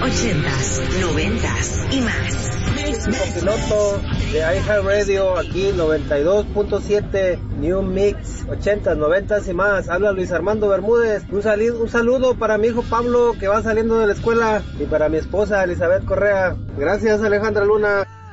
80s, 90s y más. Piloto de iHeartRadio, aquí 92.7 New Mix, 80s, 90s y más. Habla Luis Armando Bermúdez. Un saludo para mi hijo Pablo, que va saliendo de la escuela, y para mi esposa Elizabeth Correa. Gracias, Alejandra Luna.